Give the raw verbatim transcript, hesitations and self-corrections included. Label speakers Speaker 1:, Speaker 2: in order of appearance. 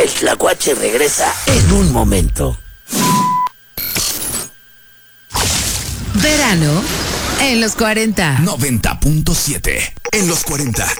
Speaker 1: El Tlacuache regresa en un momento.
Speaker 2: Verano en los cuarenta.
Speaker 3: noventa punto siete en los cuarenta.